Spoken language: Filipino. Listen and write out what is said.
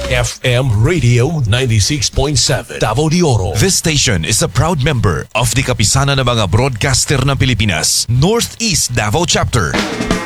FM Radio 96.7 Davao de Oro. This station is a proud member of the Kapisanan ng mga Broadcaster ng Pilipinas, Northeast Davao Chapter.